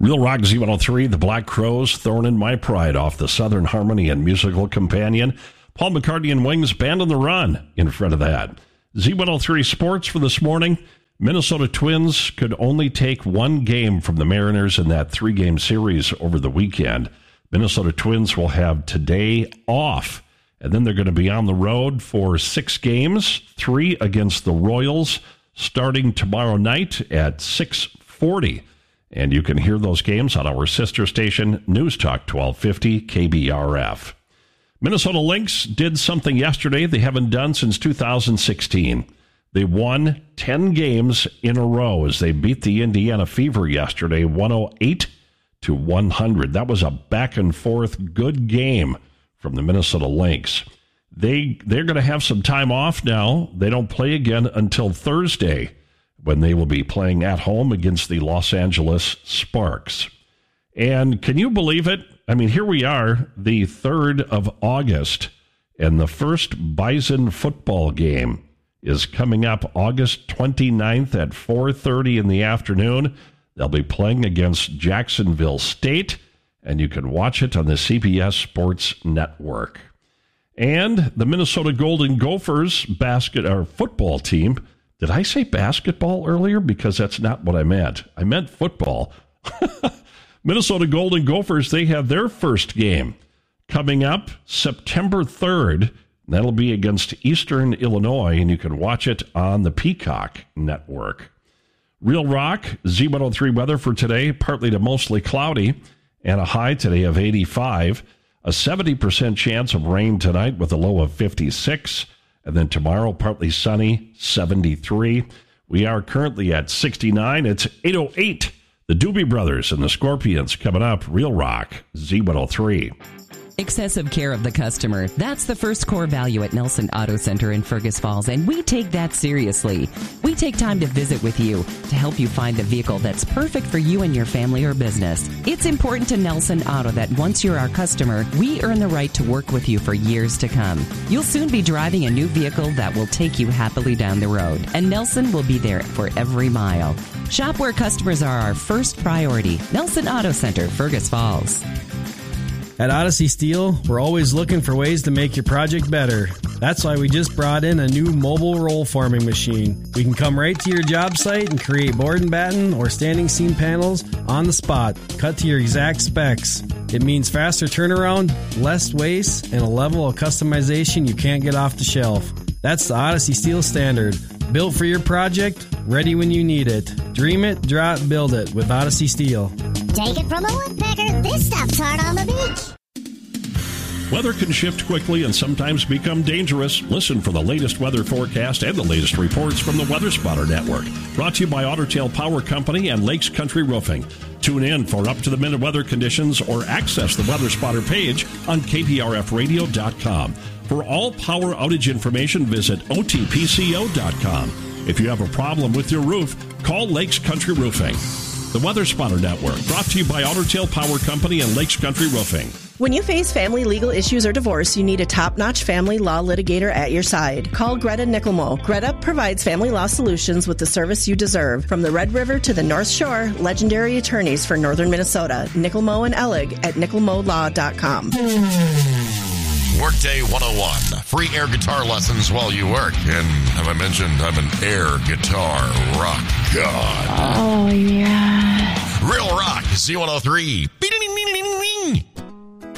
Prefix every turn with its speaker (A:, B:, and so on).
A: Real Rock Z103, The Black Crowes, Thorn in My Pride off the Southern Harmony and Musical Companion. Paul McCartney and Wings, Band on the Run in front of that. Z103 Sports for this morning. Minnesota Twins could only take one game from the Mariners in that 3-game series over the weekend. Minnesota Twins will have today off, and then they're going to be on the road for 6 games, 3 against the Royals, starting tomorrow night at 6:40. And you can hear those games on our sister station, News Talk 1250 KBRF. Minnesota Lynx did something yesterday they haven't done since 2016. They won 10 games in a row as they beat the Indiana Fever yesterday, 108-100. That was a back-and-forth good game from the Minnesota Lynx. They're going to have some time off now. They don't play again until Thursday, when they will be playing at home against the Los Angeles Sparks. And can you believe it? I mean, here we are, the 3rd of August, and the first Bison football game is coming up August 29th at 4:30 in the afternoon. They'll be playing against Jacksonville State, and you can watch it on the CBS Sports Network. And the Minnesota Golden Gophers football team. Did I say basketball earlier? Because that's not what I meant. I meant football. Minnesota Golden Gophers, they have their first game coming up September 3rd. That'll be against Eastern Illinois, and you can watch it on the Peacock Network. Real Rock, Z103 weather for today, partly to mostly cloudy, and a high today of 85. A 70% chance of rain tonight with a low of 56. And then tomorrow, partly sunny, 73. We are currently at 69. It's 8:08. The Doobie Brothers and the Scorpions coming up. Real Rock, Z103.
B: Excessive care of the customer. That's the first core value at Nelson Auto Center in Fergus Falls, and we take that seriously. We take time to visit with you to help you find the vehicle that's perfect for you and your family or business. It's important to Nelson Auto that once you're our customer, we earn the right to work with you for years to come. You'll soon be driving a new vehicle that will take you happily down the road, and Nelson will be there for every mile. Shop where customers are our first priority. Nelson Auto Center, Fergus Falls.
C: At Odyssey Steel, we're always looking for ways to make your project better. That's why we just brought in a new mobile roll forming machine. We can come right to your job site and create board and batten or standing seam panels on the spot, cut to your exact specs. It means faster turnaround, less waste, and a level of customization you can't get off the shelf. That's the Odyssey Steel standard. Built for your project, ready when you need it. Dream it, draw it, build it with Odyssey Steel.
D: Take it from a woodpecker, this stuff's hard on the beach.
A: Weather can shift quickly and sometimes become dangerous. Listen for the latest weather forecast and the latest reports from the Weather Spotter Network. Brought to you by Otter Tail Power Company and Lakes Country Roofing. Tune in for up-to-the-minute weather conditions or access the Weather Spotter page on KPRFradio.com. For all power outage information, visit OTPCO.com. If you have a problem with your roof, call Lakes Country Roofing. The Weather Spotter Network, brought to you by Otter Tail Power Company and Lakes Country Roofing.
E: When you face family legal issues or divorce, you need a top-notch family law litigator at your side. Call Greta Nickelmo. Greta provides family law solutions with the service you deserve. From the Red River to the North Shore, legendary attorneys for northern Minnesota. Nickelmo and Ellig at nickelmolaw.com.
F: Workday 101. Free air guitar lessons while you work. And have I mentioned I'm an air guitar rock god?
D: Oh, yeah.
F: Real Rock, Z103.